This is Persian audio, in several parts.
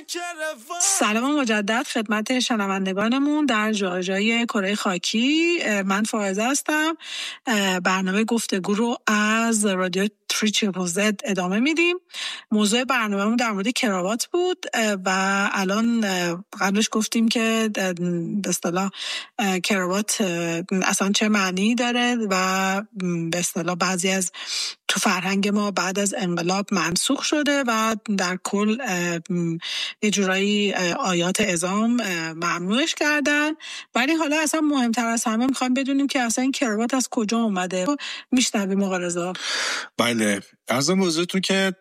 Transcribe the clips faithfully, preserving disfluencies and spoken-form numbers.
سلام مجدد خدمت شنوندگانمون در جاهای کره خاکی. من فائزه هستم. برنامه گفتگو رو از رادیو تری زد ادامه میدیم. موضوع برنامه‌مون در مورد کراوات بود و الان قبلش گفتیم که به اصطلاح کراوات اصلا چه معنی داره و به اصطلاح بعضی از تو فرهنگ ما بعد از انقلاب منسوخ شده و در کل یه جورایی آیات اعظام ممنوعش کردن. ولی حالا اصلا مهمتر از همه میخوایم بدونیم که اصلا این کراوات از کجا اومده. میشنویم آقا رضا. بله، از موضوعتون که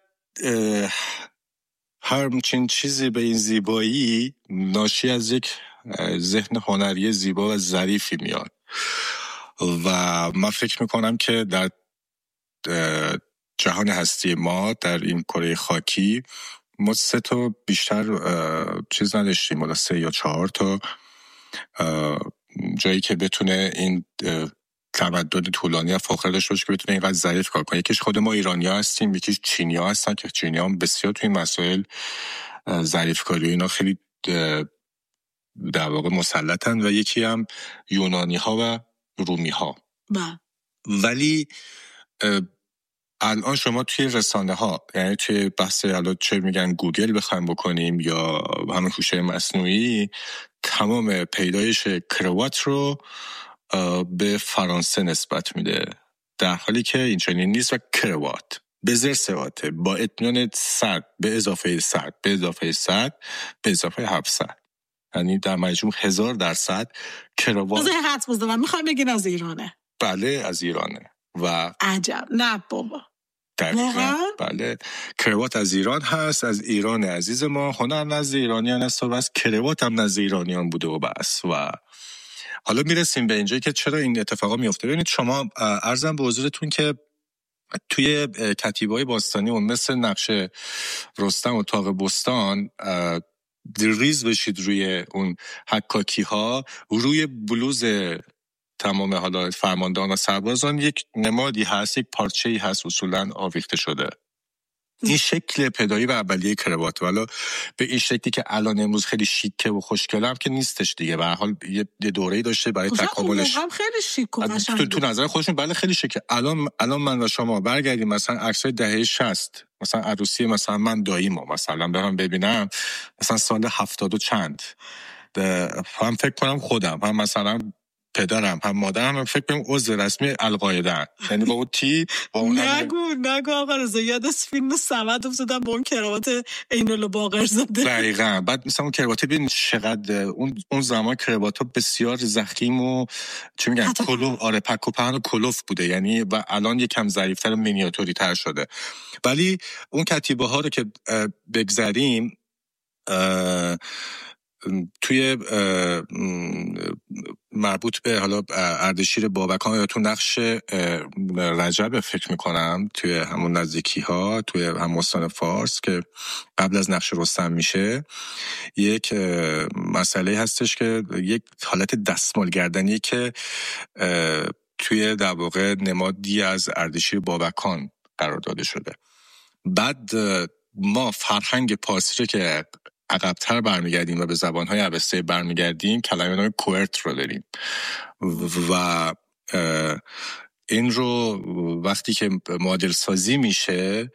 هر چین چیزی به این زیبایی ناشی از یک ذهن هنری زیبا و ظریفی میاد و من فکر میکنم که در جهان هستی ما در این کره خاکی ما سه تا بیشتر چیز نداشتیم، حالا سه یا چهار تا جایی که بتونه این تمدن طولانی و فاخر داشته باشه که بتونه اینقدر ظریف کار کنه. یکیش خود ما ایرانی‌ها هستیم، یکیش چینی‌ها هستن که چینی‌ها هم بسیار توی این مسائل ظریف کاری اینا خیلی در واقع مسلطن و یکی هم یونانی‌ها و رومی‌ها. ولی الان شما توی رسانه ها، یعنی توی بحث الان چه میگن گوگل بخوایم بکنیم یا همون هوش مصنوعی، تمام پیدایش کراوات رو به فرانسه نسبت میده، در حالی که این چنین نیست و کراوات به زیر سواته با اطمینان صد به اضافه صد به اضافه صد به اضافه هفتصد، یعنی در مجموع هزار درصد کراوات. از حد بزنم میخوام بگین از ایرانه. بله از ایرانه و عجب. نه بابا دقیقاً بله، کراوات از ایران هست، از ایران عزیز ما. هنر نزد ایرانیان است و بس کراوات هم نزد ایرانیان بوده و بس. و حالا میرسیم به اینجایی که چرا این اتفاقا میفته. ببینید شما، عرضم به حضورتون که توی کتیبه‌های باستانی و مثل نقش رستم و طاق بستان ریز بشید روی اون حکاکی ها، روی بلوز تمام حالا فرماندهان و سربازان یک نمادی هست، یک پارچه‌ای هست اصولاً آویخته شده. این شکل پدایی و اولیه کراوات، ولی به این شکلی که الان امروز خیلی شیکه و خوشگله هم که نیستش دیگه. به هر حال یه دوره‌ای داشته برای تکاملش. هم خیلی شیک و قشنگ تو, تو نظر خودشون بله خیلی شیکه. الان الان من و شما برگردیم مثلا عکسای دهه شصت، مثلا عروسی مثلا من داییمو مثلا برام ببینم، مثلا سال هفتاد و چند، هم فکر کنم خودم هم مثلا پدرم هم مادرم هم فکر کنم عضو رسمی القاعده، یعنی با اون تیپ با اون نگو نگو آقا رضا، یاد از فیلم صمد افتادم با اون کراوات عین‌الله باقر زاده. دقیقاً. بعد مثلا اون کراوات ببین چقدر اون اون زمان کراوات‌ها بسیار ضخیم و چی میگن کلوف، آره پک و پهن و کلوف بوده، یعنی و الان یکم ظریف‌تر و مینیاتوری تر شده. ولی اون کتیبه ها رو که بگذریم توی مربوط به حالا اردشیر بابکان یا تو نقش رجب فکر میکنم توی همون نزدیکی ها توی هم استان فارس که قبل از نقش رستم میشه، یک مسئله هستش که یک حالت دستمال گردنی که توی در واقع نمادی از اردشیر بابکان قرار داده شده. بعد ما فرهنگ پارسی رو که عقب‌تر برمیگردیم و به زبان‌های اوسطایی برمیگردیم، کلمه نام کوئرت رو داریم و این رو وقتی که معادل سازی میشه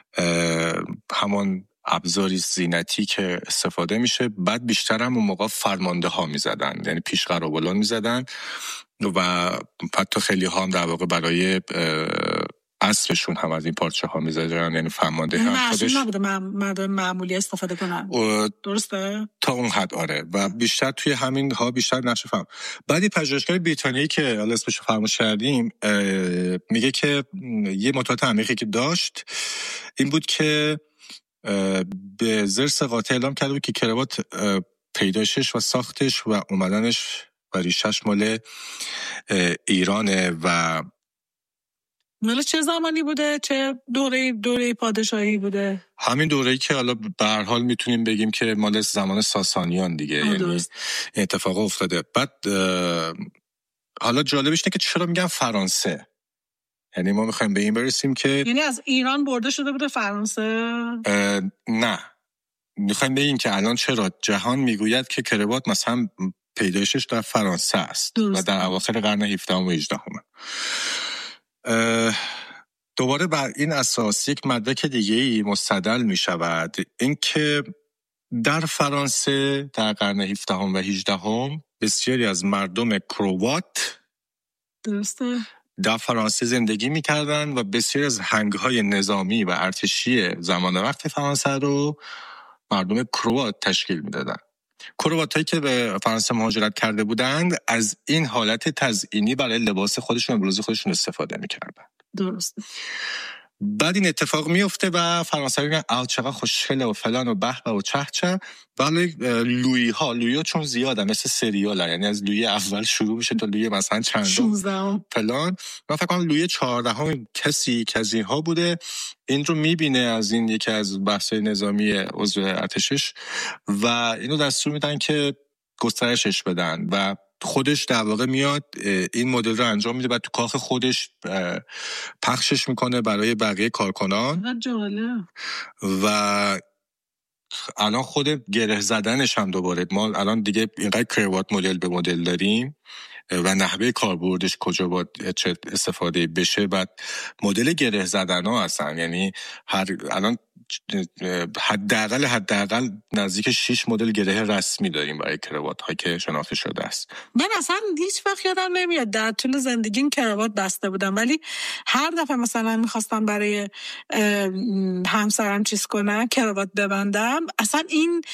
همون ابزاری زینتی که استفاده میشه، بعد بیشتر هم اون موقع فرمانده ها میزدن، یعنی پیش قراولان میزدن و حتی خیلی ها هم در واقع برای اسبشون هم از این پارچه ها میزدن، یعنی فرمانده هم خودش نبوده مردم معمولی استفاده کنن. درسته؟ تا اون حد آره. و بیشتر توی همین ها بیشتر نقش فهم. بعدی پژوهشگر بریتانیایی که حالا اسمش رو فراموش کردیم میگه که یه مطالعات عمیقی که داشت این بود که به زرس قاطع اعلام کرده بود که کراوات پیدایشش و ساختش و اومدنش و ریشش مال ایرانه و مال چه زمانی بوده؟ چه دوره دوره پادشاهی بوده؟ همین دوره‌ای که حالا به هر حال میتونیم بگیم که مال زمان ساسانیان دیگه، یعنی اتفاق افتاده. بعد حالا جالبش اینه که چرا میگن فرانسه، یعنی ما میخوایم به این برسیم که یعنی از ایران برده شده بوده فرانسه؟ نه میخوایم بگیم که الان چرا جهان میگوید که کراوات مثلا پیدایشش در فرانسه است و در اواخر قرن هفدهم و هجدهم. دوباره بر این اساس یک مدرک دیگه‌ای مستدل میشود، اینکه در فرانسه در قرن هفدهم و هجدهم بسیاری از مردم کروات درسته در فرانسه زندگی میکردن و بسیاری از هنگ‌های نظامی و ارتشی زمان وقت فرانسه رو مردم کروات تشکیل میدادن. کرواتایی که به فرانسه مهاجرت کرده بودند از این حالت تزئینی برای لباس خودشون و بلوز خودشون استفاده میکردن. درست. بعد این اتفاق میفته و فرانسوی میگن آ چقدر خوشگله و فلان و به و چه چه. ولی لویی ها لویی ها چون زیاده مثل سریال ها، یعنی از لویی اول شروع میشه تا لویی مثلا چندم فلان. من فکر کنم لویی چهاردهم کسی که از اینها بوده این رو میبینه از این یکی از بحث‌های نظامی عضو ارتشش و اینو دستور میدن که گسترشش بدن و خودش در واقع میاد این مدل رو انجام میده و تو کاخ خودش پخشش میکنه برای بقیه کارکنان. جالب. و الان خود گره زدنش هم دوباره ما الان دیگه اینقدر کراوات مدل به مدل داریم و نحوه کاربردش کجا باید چه استفاده بشه. بعد مدل گره زدن ها هستن، یعنی هر الان حداقل حداقل نزدیک شش مدل گره رسمی داریم برای کراوات ها که شناخته شده است. من اصلا هیچ وقت یادم نمیاد در طول زندگیم کراوات بسته بودم، ولی هر دفعه مثلا میخواستم برای همسرم چیز کنم کراوات ببندم، اصلا این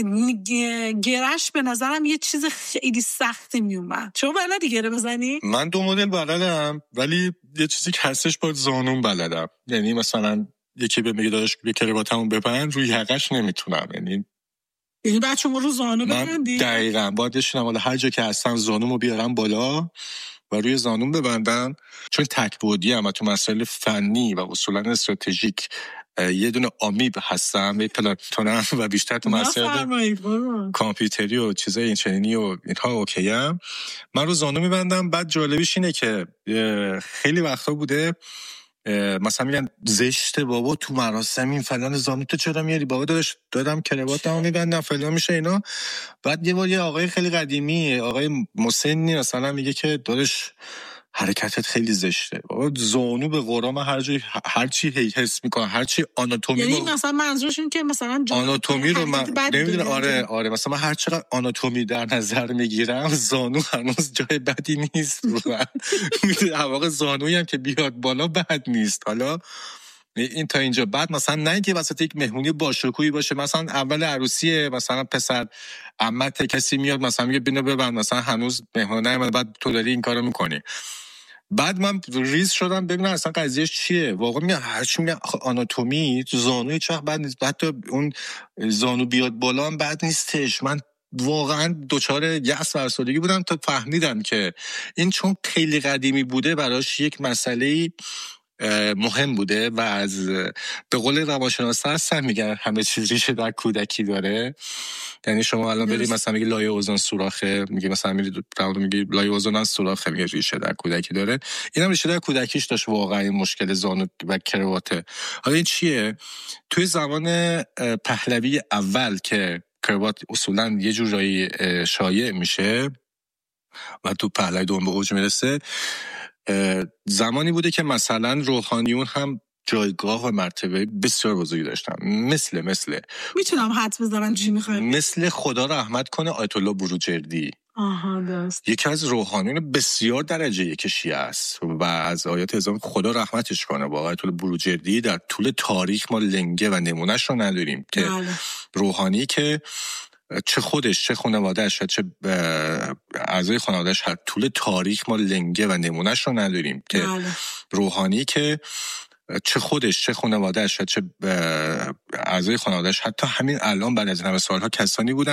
گرش به نظرم یه چیز خیلی سختی میومد. چون بلدی گره بزنی؟ من دو مدل بلدم، ولی یه چیزی که هستش باید زانون بلدم. یعنی مثلا یکی به میگه داداش به کراواتمون ببند روی حقش نمیتونم. یعنی یعنی بچه‌مو رو زانو ببندی؟ دقیقاً باید بشینم حالا هر جا که هستم زانومو بیارم بالا و روی زانوم ببندم. چون تک‌بعدی ام و تو مسائل فنی و اصولاً استراتژیک یه دونه آمیب هستم، یه پلاتونم و بیشتر تو مسائل کامپیوتری و چیزای این چنینی و اینها اوکیم. من رو زانو میبندم. بعد جالبیش اینه که خیلی وقتا بوده مثلا میگن زشته بابا تو مراسم این فلان زانو تو چرا میاری؟ بابا داداش دادم کراواتمو میبندم فلان میشه اینا. بعد یه بار یه آقای خیلی قدیمی، آقای مسنی مثلا میگه که داداش حرکتت خیلی زشته. بابا زانو به قرآن هر جای هر چی حس میکنه، هر چی آناتومی، یعنی مثلا منظورش این که مثلا آناتومی رو من نمیدونم. آره آره مثلا من هر چقدر آناتومی در نظر میگیرم زانو هنوز جای بدی نیست رو من. میدونی واقعا زانویی هم که بیاد بالا بد نیست. حالا این تا اینجا. بعد مثلا نه اینکه وسط یک مهمونی باشکوهی باشه، مثلا اول عروسیه، مثلا پسر عمت کسی میاد مثلا میگه بینو ببند، مثلا هنوز مهمون نیومده بعد تو داری این کارو میکنی. بعد من ریز شدم ببینم اصلا قضیهش چیه. واقعا میگم هرچی میگم آناتومی تو زانوی چه بد نیست، حتی اون زانو بیاد بالا هم بد نیستش. من واقعا دوچار یأس فرسودگی بودم تا فهمیدم که این چون خیلی قدیمی بوده براش یک مسئله مهم بوده و از به قول روانشناسا هستن میگن همه چیز ریشه در کودکی داره. یعنی شما الان برید مثلا میگی لایه اوزون سوراخه، میگی مثلا میگی میگی لایه اوزون از سوراخه، میگه ریشه در کودکی داره. اینم ریشه در کودکیش داشت واقعا این مشکل زانو و کرواته. حالا این چیه؟ توی زمان پهلوی اول که کروات اصولا یه جورایی شایع میشه و تو پهلوی دوم به اوج میرسه، زمانی بوده که مثلا روحانیون هم جایگاه و مرتبه بسیار بزرگی داشتن. مثل مثل میتونم حدس بزنم چی میخوای؟ مثل خدا رحمت کنه آیت الله بروجردی. آها درست. یکی از روحانیون بسیار درجه یک شیعه است و از آیات اعظام خدا رحمتش کنه. با آیت الله بروجردی در طول تاریخ ما لنگه و نمونهش رو نداریم که روحانی که چه خودش چه خانواده‌اش چه اعضای خانواده‌اش هر طول تاریخ ما لنگه و نمونهش رو نداریم که روحانی که چه خودش چه خانواده‌اش چه اعضای خانواده‌اش حتی همین الان بعد از همه سالها کسانی بودن